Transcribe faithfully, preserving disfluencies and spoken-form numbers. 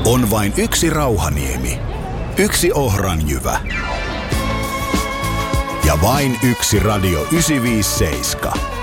On vain yksi Rauhaniemi, yksi Ohranjyvä ja vain yksi Radio yhdeksänsataaviisikymmentäseitsemän.